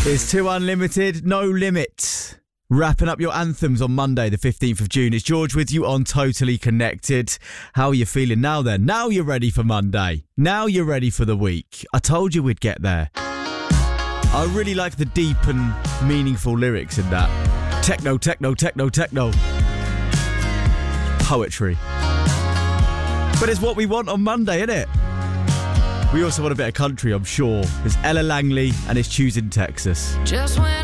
It's 2 Unlimited, No Limit. Wrapping up your anthems on Monday, the 15th of June. It's George with you on Totally Connected. How are you feeling now then? Now you're ready for Monday. Now you're ready for the week. I told you we'd get there. I really like the deep and meaningful lyrics in that. Techno, techno, techno, techno. Poetry. But it's what we want on Monday, isn't it? We also want a bit of country, I'm sure. It's Ella Langley and it's Choosing Texas. Just when